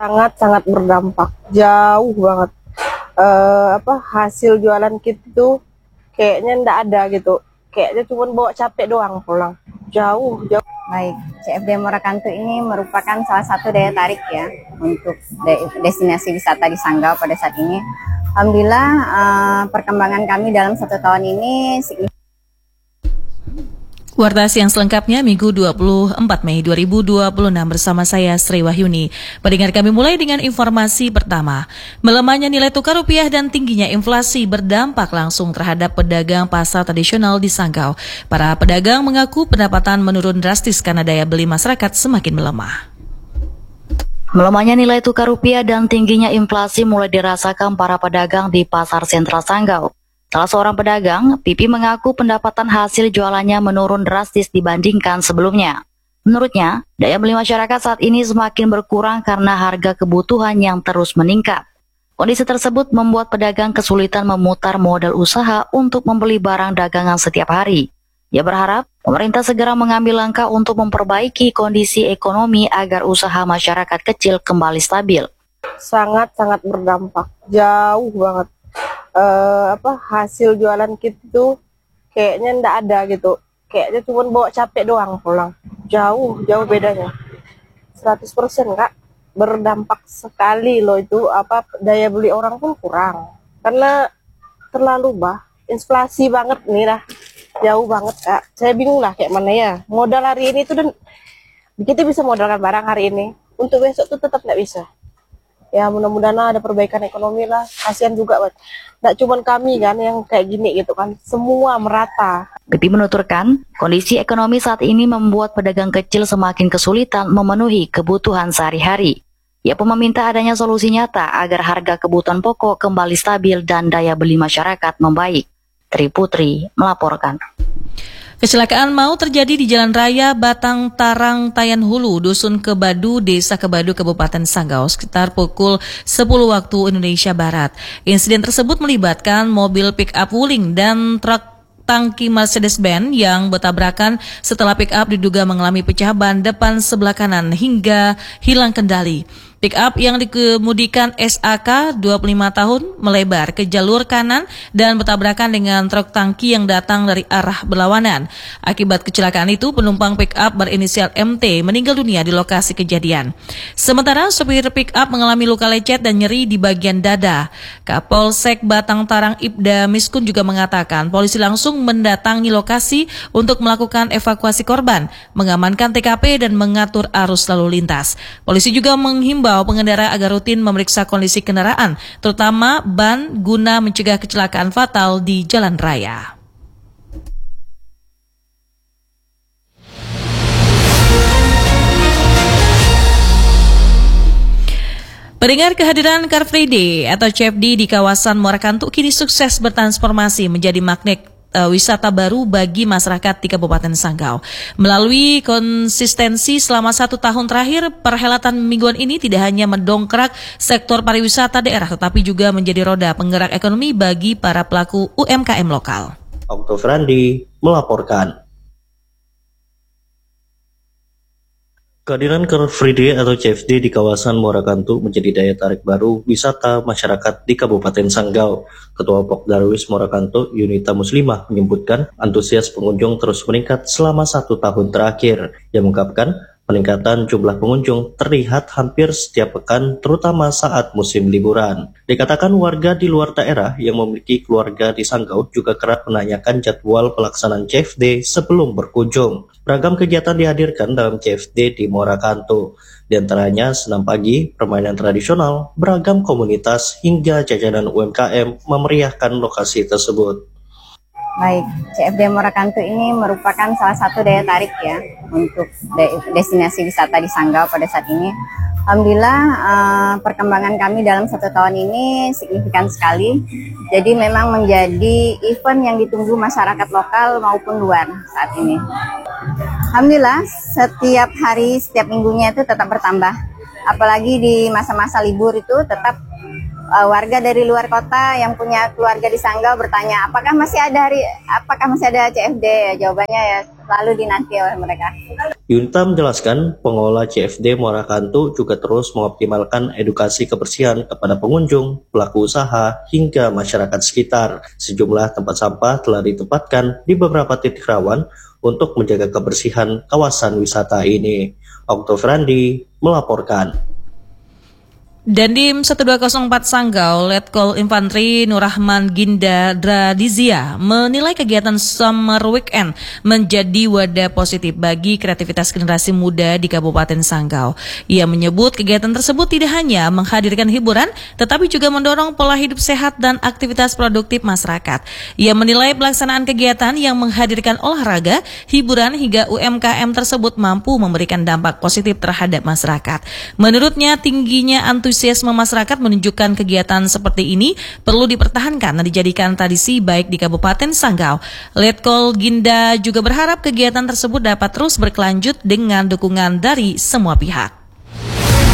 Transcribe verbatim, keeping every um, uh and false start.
Sangat-sangat berdampak, jauh banget. Eh, apa hasil jualan kita tuh kayaknya ndak ada gitu. Kayaknya cuma bawa capek doang pulang. Jauh, jauh. Baik, C F D Muara Kantu ini merupakan salah satu daya tarik ya untuk de- destinasi wisata di Sanggau pada saat ini. Alhamdulillah uh, perkembangan kami dalam satu tahun ini signifikan. Warta Siang selengkapnya Minggu dua puluh empat Mei dua ribu dua puluh enam bersama saya Sri Wahyuni. Pendengar kami mulai dengan informasi pertama. Melemahnya nilai tukar rupiah dan tingginya inflasi berdampak langsung terhadap pedagang pasar tradisional di Sanggau. Para pedagang mengaku pendapatan menurun drastis karena daya beli masyarakat semakin melemah. Melemahnya nilai tukar rupiah dan tingginya inflasi mulai dirasakan para pedagang di Pasar Sentral Sanggau. Salah seorang pedagang, Pipi, mengaku pendapatan hasil jualannya menurun drastis dibandingkan sebelumnya. Menurutnya, daya beli masyarakat saat ini semakin berkurang karena harga kebutuhan yang terus meningkat. Kondisi tersebut membuat pedagang kesulitan memutar modal usaha untuk membeli barang dagangan setiap hari. Ia berharap pemerintah segera mengambil langkah untuk memperbaiki kondisi ekonomi agar usaha masyarakat kecil kembali stabil. Sangat-sangat berdampak, jauh banget. Uh, apa hasil jualan kita tuh kayaknya ndak ada gitu, kayaknya cuma bawa capek doang pulang. Jauh jauh bedanya, seratus persen kak, berdampak sekali loh itu. Apa daya beli orang pun kurang karena terlalu bah inflasi banget nih lah, jauh banget kak. Saya bingung lah kayak mana ya modal hari ini tuh, dan kita bisa modalkan barang hari ini untuk besok tuh tetap nggak bisa. Ya mudah-mudahan ada perbaikan ekonomi lah, kasihan juga buat nggak cuma kami kan yang kayak gini gitu kan, semua merata. Pipi menuturkan, kondisi ekonomi saat ini membuat pedagang kecil semakin kesulitan memenuhi kebutuhan sehari-hari. Ia pun meminta adanya solusi nyata agar harga kebutuhan pokok kembali stabil dan daya beli masyarakat membaik. Tri Putri melaporkan. Kecelakaan maut terjadi di Jalan Raya Batang Tarang Tayan Hulu, Dusun Kebadu, Desa Kebadu, Kabupaten Sanggau, sekitar pukul sepuluh waktu Indonesia Barat. Insiden tersebut melibatkan mobil pick-up wuling dan truk tangki Mercedes-Benz yang bertabrakan setelah pick-up diduga mengalami pecah ban depan sebelah kanan hingga hilang kendali. Pick-up yang dikemudikan S A K dua puluh lima tahun melebar ke jalur kanan dan bertabrakan dengan truk tangki yang datang dari arah berlawanan. Akibat kecelakaan itu, penumpang pick-up berinisial M T meninggal dunia di lokasi kejadian. Sementara sopir pick-up mengalami luka lecet dan nyeri di bagian dada. Kapolsek Batang Tarang Ibda Miskun juga mengatakan polisi langsung mendatangi lokasi untuk melakukan evakuasi korban, mengamankan T K P dan mengatur arus lalu lintas. Polisi juga menghimbau pengendara agar rutin memeriksa kondisi kendaraan, terutama ban, guna mencegah kecelakaan fatal di jalan raya. Pendengar, kehadiran Car Free Day atau C F D di kawasan Muara Kantu kini sukses bertransformasi menjadi magnet Uh, wisata baru bagi masyarakat di Kabupaten Sanggau. Melalui konsistensi selama satu tahun terakhir, perhelatan mingguan ini tidak hanya mendongkrak sektor pariwisata daerah, tetapi juga menjadi roda penggerak ekonomi bagi para pelaku U M K M lokal. Oktav Randi melaporkan. Kehadiran Car Free Day atau C F D di kawasan Muara Kantu menjadi daya tarik baru wisata masyarakat di Kabupaten Sanggau. Ketua Pok Darwis Muara Kantu, Yunita Muslimah, menyebutkan antusias pengunjung terus meningkat selama satu tahun terakhir. Ia mengungkapkan peningkatan jumlah pengunjung terlihat hampir setiap pekan, terutama saat musim liburan. Dikatakan warga di luar daerah yang memiliki keluarga di Sanggau juga kerap menanyakan jadwal pelaksanaan C F D sebelum berkunjung. Beragam kegiatan dihadirkan dalam C F D di Muara Kantu, di antaranya senam pagi, permainan tradisional, beragam komunitas, hingga jajanan U M K M memeriahkan lokasi tersebut. Baik, C F D Muara Kantu ini merupakan salah satu daya tarik ya untuk de- destinasi wisata di Sanggau pada saat ini. Alhamdulillah uh, perkembangan kami dalam satu tahun ini signifikan sekali. Jadi memang menjadi event yang ditunggu masyarakat lokal maupun luar saat ini. Alhamdulillah setiap hari, setiap minggunya itu tetap bertambah. Apalagi di masa-masa libur itu tetap uh, warga dari luar kota yang punya keluarga di Sanggau bertanya apakah masih ada hari apakah masih ada C F D, ya, jawabannya ya selalu dinanti oleh mereka. Yunita menjelaskan pengelola C F D Muara Kantu juga terus mengoptimalkan edukasi kebersihan kepada pengunjung, pelaku usaha, hingga masyarakat sekitar. Sejumlah tempat sampah telah ditempatkan di beberapa titik rawan untuk menjaga kebersihan kawasan wisata ini. Oktav Randi melaporkan. Dandim dua nol empat Sanggau, Letkol Infantri Nurrahman Ginda Dradizia menilai kegiatan Summer Weekend menjadi wadah positif bagi kreativitas generasi muda di Kabupaten Sanggau. Ia menyebut kegiatan tersebut tidak hanya menghadirkan hiburan, tetapi juga mendorong pola hidup sehat dan aktivitas produktif masyarakat. Ia menilai pelaksanaan kegiatan yang menghadirkan olahraga, hiburan hingga U M K M tersebut mampu memberikan dampak positif terhadap masyarakat. Menurutnya, tingginya antusiasme Antusiasme masyarakat menunjukkan kegiatan seperti ini perlu dipertahankan dan dijadikan tradisi baik di Kabupaten Sanggau. Letkol Ginda juga berharap kegiatan tersebut dapat terus berkelanjut dengan dukungan dari semua pihak.